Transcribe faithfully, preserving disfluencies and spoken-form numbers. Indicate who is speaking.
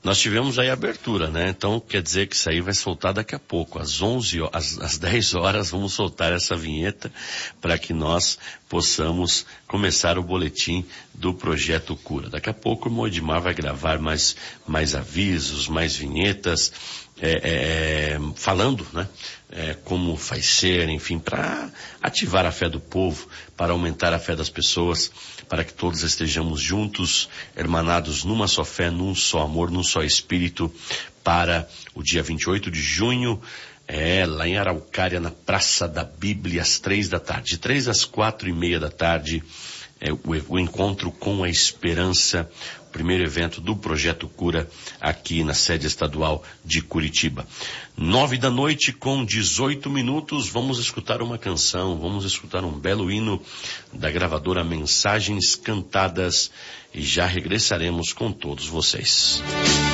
Speaker 1: Nós tivemos aí a abertura, né? Então quer dizer que isso aí vai soltar daqui a pouco. Às onze, às, às dez horas vamos soltar essa vinheta para que nós possamos começar o boletim do Projeto Cura. Daqui a pouco o Moedimar vai gravar mais, mais avisos, mais vinhetas, é, é, falando, né? É, como vai ser, enfim, para ativar a fé do povo, para aumentar a fé das pessoas, para que todos estejamos juntos, hermanados numa só fé, num só amor, num só espírito, para o dia vinte e oito de junho, é, lá em Araucária, na Praça da Bíblia, às três da tarde. De três às quatro e meia da tarde, é, o, o encontro com a esperança, o primeiro evento do Projeto Cura aqui na sede estadual de Curitiba. Nove da noite com dezoito minutos, vamos escutar uma canção, vamos escutar um belo hino da gravadora Mensagens Cantadas e já regressaremos com todos vocês.